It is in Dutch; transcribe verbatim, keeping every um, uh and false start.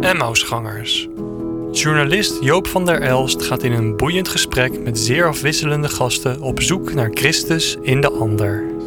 Emmausgangers. Journalist Joop van der Elst gaat in een boeiend gesprek met zeer afwisselende gasten op zoek naar Christus in de ander.